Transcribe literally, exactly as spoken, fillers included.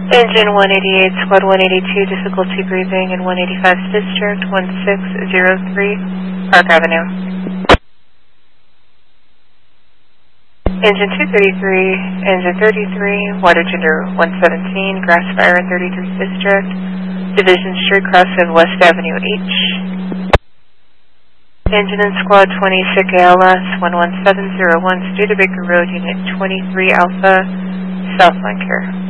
Engine one eighty-eight, Squad one eighty-two, difficulty breathing in one eighty-five District, one six zero three, Park Avenue. Engine two thirty-three, Engine thirty-three, Water Gender one seventeen, Grass Fire in thirty-three District, Division Street crossing West Avenue H. Engine and Squad twenty, S I C A L S one one seven zero one, Studebaker Road, Unit twenty-three Alpha, Southland Care.